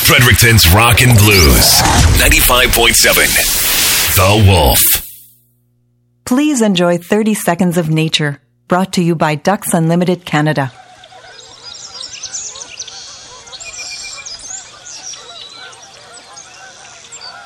Fredericton's Rock and Blues. 95.7. The Wolf. Please enjoy 30 Seconds of Nature, brought to you by Ducks Unlimited Canada.